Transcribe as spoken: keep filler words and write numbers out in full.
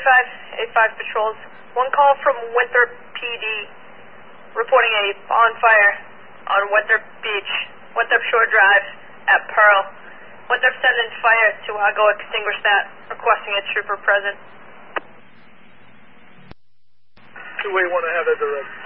eighty-five, eighty-five patrols. One call from Winthrop P D reporting a bonfire on Winthrop Beach, Winthrop Shore Drive at Pearl. Winthrop sending fire to uh, go extinguish that, requesting a trooper present. Two-way one, I have that direct.